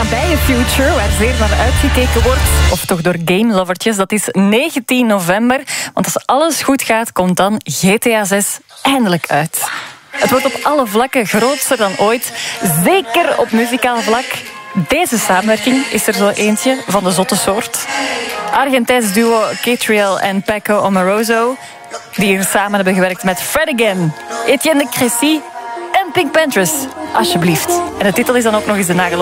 nabije future, waar zeer naar uitgekeken wordt, of toch door gamelovertjes, dat is 19 november. Want als alles goed gaat, komt dan GTA 6 eindelijk uit. Het wordt op alle vlakken groter dan ooit, zeker op muzikaal vlak. Deze samenwerking is er zo eentje van de zotte soort. Argentijns duo Catriel en Paco Amoroso, die hier samen hebben gewerkt met Fred Again, Etienne de Crécy en Pink Panthers, alsjeblieft. En de titel is dan ook nog eens de nagel op